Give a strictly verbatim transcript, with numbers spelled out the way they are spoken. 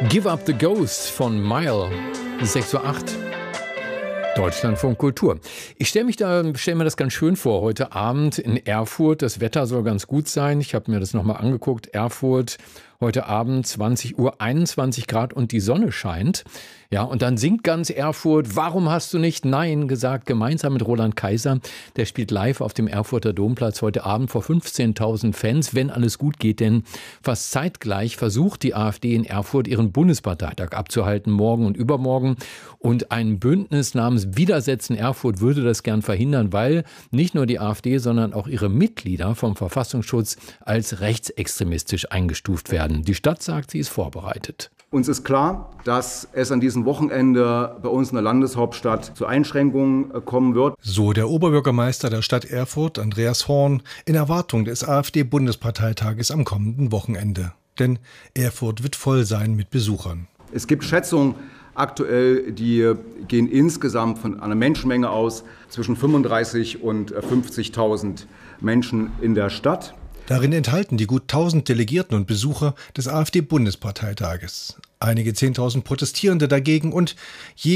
Give Up the Ghost von Mile, sechs Uhr acht. Deutschlandfunk Kultur. Ich stelle mich da, stelle mir das ganz schön vor, heute Abend in Erfurt. Das Wetter soll ganz gut sein. Ich habe mir das nochmal angeguckt. Erfurt, heute Abend zwanzig Uhr, einundzwanzig Grad und die Sonne scheint. Ja, und dann singt ganz Erfurt, warum hast du nicht Nein gesagt, gemeinsam mit Roland Kaiser. Der spielt live auf dem Erfurter Domplatz heute Abend vor fünfzehntausend Fans, wenn alles gut geht. Denn fast zeitgleich versucht die AfD in Erfurt ihren Bundesparteitag abzuhalten, morgen und übermorgen. Und ein Bündnis namens Widersetzen Erfurt würde das gern verhindern, weil nicht nur die AfD, sondern auch ihre Mitglieder vom Verfassungsschutz als rechtsextremistisch eingestuft werden. Die Stadt sagt, sie ist vorbereitet. Uns ist klar, dass es an diesem Wochenende bei uns in der Landeshauptstadt zu Einschränkungen kommen wird. So der Oberbürgermeister der Stadt Erfurt, Andreas Horn, in Erwartung des AfD-Bundesparteitages am kommenden Wochenende. Denn Erfurt wird voll sein mit Besuchern. Es gibt Schätzungen aktuell, die gehen insgesamt von einer Menschenmenge aus zwischen fünfunddreißigtausend und fünfzigtausend Menschen in der Stadt. Darin enthalten die gut tausend Delegierten und Besucher des AfD-Bundesparteitages. Einige zehntausend Protestierende dagegen und je